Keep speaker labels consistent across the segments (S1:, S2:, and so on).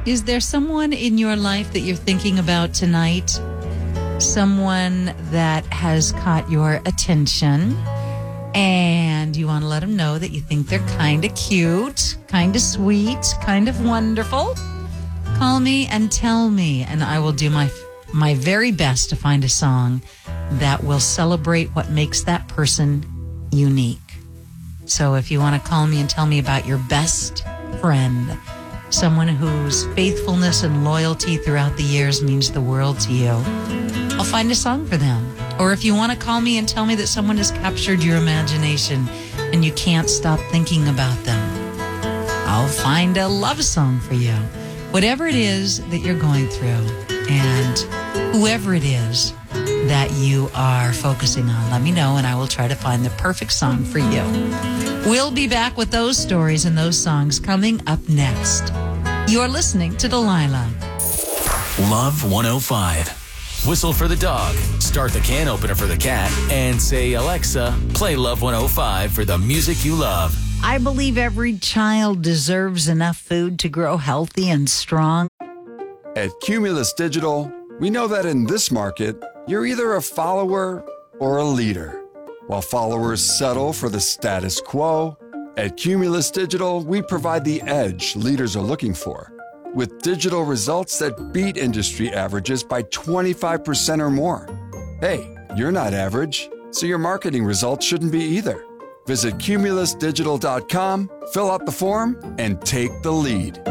S1: Is there someone in your life that you're thinking about tonight? Someone that has caught your attention and you want to let them know that you think they're kind of cute, kind of sweet, kind of wonderful? Call me and tell me, and I will do my very best to find a song that will celebrate what makes that person unique. So if you want to call me and tell me about your best friend, someone whose faithfulness and loyalty throughout the years means the world to you, I'll find a song for them. Or if you want to call me and tell me that someone has captured your imagination and you can't stop thinking about them, I'll find a love song for you. Whatever it is that you're going through and whoever it is that you are focusing on, let me know and I will try to find the perfect song for you. We'll be back with those stories and those songs coming up next. You're listening to Delilah.
S2: Love 105. Whistle for the dog, start the can opener for the cat, and say, Alexa, play Love 105 for the music you love.
S1: I believe every child deserves enough food to grow healthy and strong.
S3: At Cumulus Digital, we know that in this market, you're either a follower or a leader. While followers settle for the status quo, at Cumulus Digital, we provide the edge leaders are looking for, with digital results that beat industry averages by 25% or more. Hey, you're not average, so your marketing results shouldn't be either. Visit cumulusdigital.com, fill out the form, and take the lead.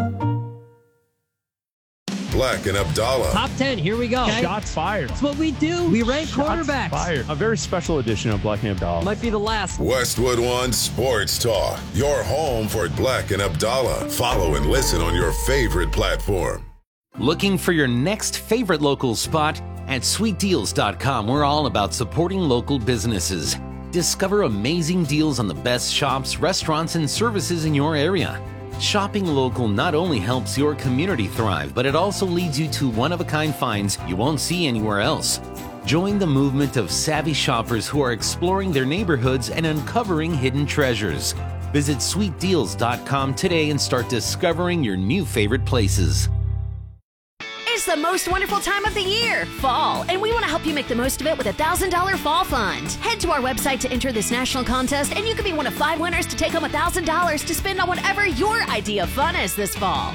S4: Black and Abdallah.
S5: Top 10, here we go.
S6: Okay. Shots fired.
S5: That's what we do. We rank quarterbacks.
S6: Fired. A very special edition of Black and Abdallah.
S5: Might be the last.
S4: Westwood One Sports Talk. Your home for Black and Abdallah. Follow and listen on your favorite platform.
S7: Looking for your next favorite local spot? At sweetdeals.com, we're all about supporting local businesses. Discover amazing deals on the best shops, restaurants, and services in your area. Shopping local not only helps your community thrive, but it also leads you to one-of-a-kind finds you won't see anywhere else. Join the movement of savvy shoppers who are exploring their neighborhoods and uncovering hidden treasures. Visit sweetdeals.com today and start discovering your new favorite places.
S8: It's the most wonderful time of the year, fall, and we want to help you make the most of it with a $1,000 fall fund. Head to our website to enter this national contest, and you could be one of 5 winners to take home $1,000 to spend on whatever your idea of fun is this fall.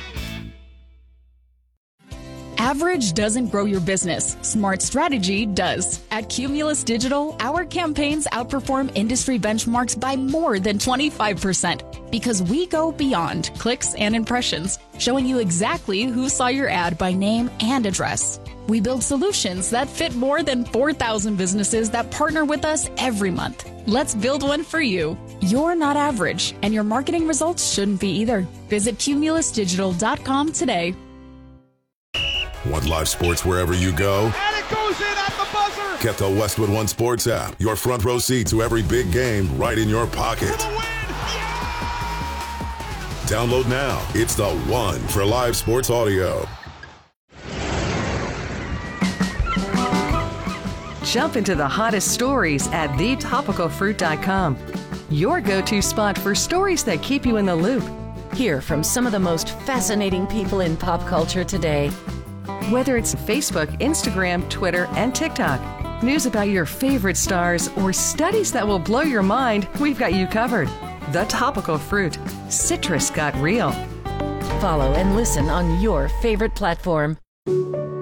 S9: Average doesn't grow your business. Smart strategy does. At Cumulus Digital, our campaigns outperform industry benchmarks by more than 25% because we go beyond clicks and impressions, showing you exactly who saw your ad by name and address. We build solutions that fit more than 4,000 businesses that partner with us every month. Let's build one for you. You're not average, and your marketing results shouldn't be either. Visit cumulusdigital.com today.
S4: Want live sports wherever you go?
S10: And it goes in at the buzzer!
S4: Get the Westwood One Sports app. Your front row seat to every big game right in your pocket.
S10: For the win! Yeah!
S4: Download now. It's the one for live sports audio.
S11: Jump into the hottest stories at thetopicalfruit.com. Your go-to spot for stories that keep you in the loop.
S12: Hear from some of the most fascinating people in pop culture today.
S11: Whether it's Facebook, Instagram, Twitter, and TikTok, news about your favorite stars, or studies that will blow your mind, we've got you covered. The Topical Fruit. Citrus got real.
S12: Follow and listen on your favorite platform.